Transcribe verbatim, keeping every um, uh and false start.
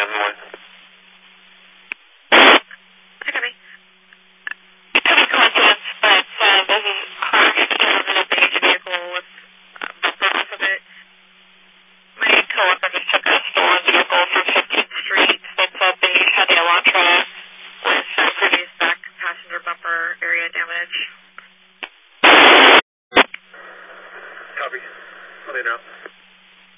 seven one. Hi, Debbie. I have a contents, but uh, there's a car getting in a beige vehicle with a bumper off of it. My coworker just took a stolen vehicle from fifteenth Street that's a beige Hyundai Elantra with uh, previous back passenger bumper area damage. Copy. Let me know.